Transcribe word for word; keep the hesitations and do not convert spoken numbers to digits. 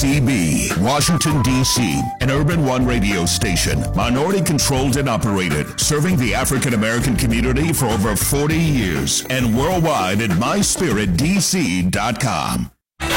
C B, Washington, D C, an Urban One radio station, minority-controlled and operated, serving the African-American community for over forty years, and worldwide at my spirit d c dot com.